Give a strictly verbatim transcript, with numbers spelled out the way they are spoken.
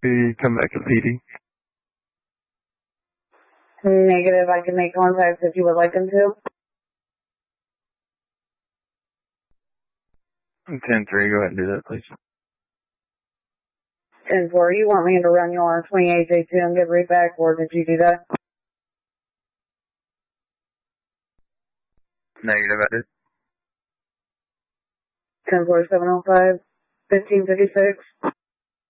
you come back to P D. Negative. I can make contact if you would like them to. ten three, go ahead and do that, please. ten four, you want me to run you on twenty-eight J two and get right back, or did you do that? Negative, I did. ten four seven oh five, fifteen fifty-six.